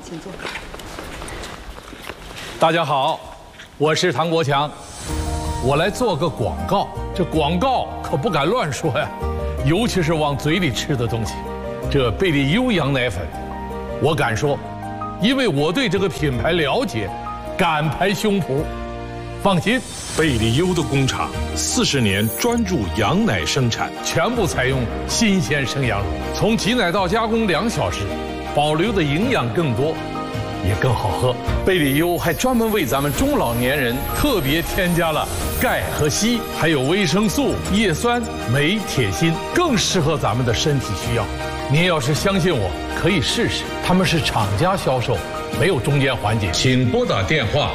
请坐。 大家好，我是唐国强，我来做个广告。这广告可不敢乱说呀，尤其是往嘴里吃的东西。这贝利优羊奶粉，我敢说，因为我对这个品牌了解，敢拍胸脯。放心，贝利优的工厂40年专注羊奶生产，全部采用新鲜生羊乳，从挤奶到加工2小时，保留的营养更多，也更好喝。贝利优还专门为咱们中老年人特别添加了钙和硒，还有维生素、叶酸、镁、铁、锌，更适合咱们的身体需要。您要是相信我，可以试试。他们是厂家销售，没有中间环节。请拨打电话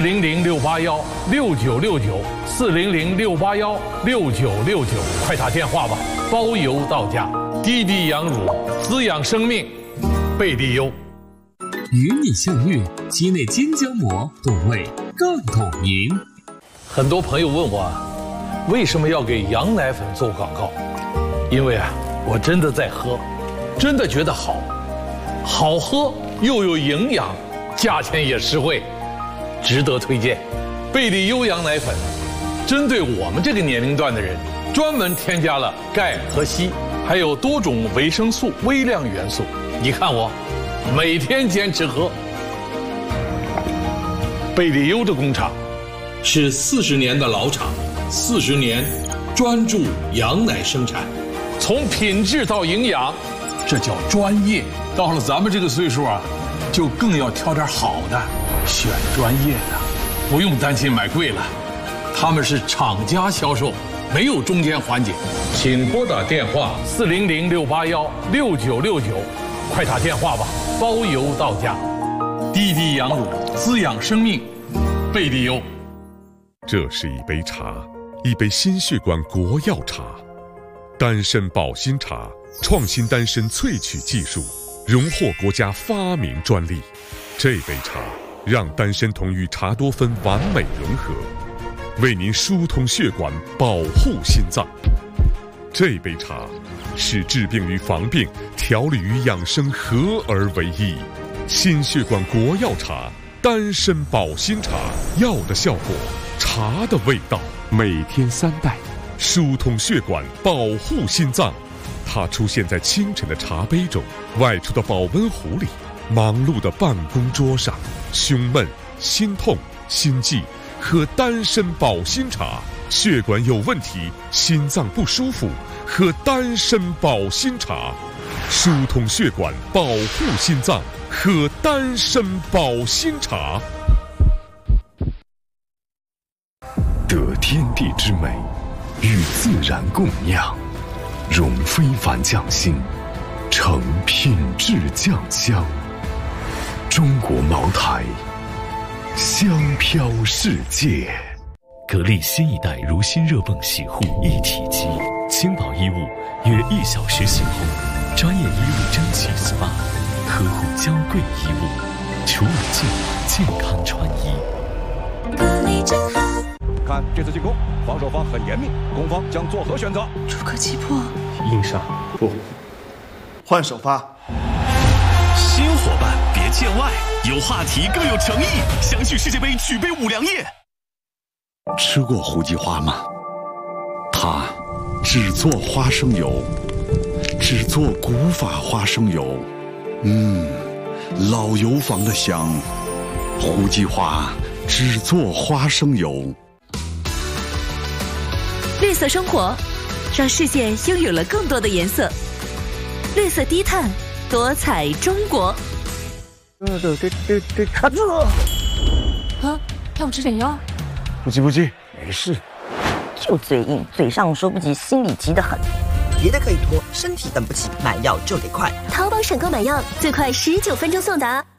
400-681-6969，400-681-6969，快打电话吧，包邮到家。滴滴羊乳，滋养生命，贝利优。 与你相遇，鸡内金胶膜，果味更透明。 很多朋友问我，为什么要给羊奶粉做广告？因为我真的在喝，真的觉得好喝又有营养，价钱也实惠，值得推荐。贝利优羊奶粉针对我们这个年龄段的人，专门添加了钙和硒，还有多种维生素、微量元素。你看我每天坚持喝。贝利优的工厂是40年的老厂，40年专注羊奶生产，从品质到营养，这叫专业。到了咱们这个岁数就更要挑点好的，选专业的，不用担心买贵了。他们是厂家销售，没有中间环节。请拨打电话400-681-6969，快打电话吧，包邮到家。滴滴羊乳，滋养生命，贝利优。 这是一杯茶，一杯心血管国药茶，丹参保心茶，创新丹参萃取技术，荣获国家发明专利。这杯茶让丹参酮与茶多酚完美融合，为您疏通血管，保护心脏。这杯茶使治病与防病、调理与养生合而为一。心血管国药茶，丹参保心茶，药的效果，茶的味道，每天3袋，疏通血管，保护心脏。它出现在清晨的茶杯中，外出的保温壶里，忙碌的办公桌上。胸闷、心痛、心悸，喝丹参保心茶；血管有问题、心脏不舒服，喝丹参保心茶。疏通血管，保护心脏，喝丹参保心茶。 得天地之美，与自然共酿，融非凡匠心，成品质酱香。中国茅台，香飘世界。 格力新一代如新热泵洗护一体机，轻薄衣物约1小时洗后，专业衣物蒸汽 SPA， 呵护娇贵衣物，除冷净，健康穿衣。 格力真好。 看这次进攻，防守方很严密，攻方将作何选择？ 出可击破， 硬上不，换首发。 新伙伴别见外，有话题更有诚意，相聚世界杯举杯5粮液。 吃过胡记花吗？它只做花生油，只做古法花生油，老油坊的香。胡记花只做花生油。 绿色生活，让世界拥有了更多的颜色。绿色低碳，多彩中国。 卡住了！ 要我吃点药？ 不急不急，没事。 就嘴硬，嘴上说不急，心里急得很。 别的可以拖，身体等不起，买药就得快。 淘宝闪购买药，最快19分钟送达。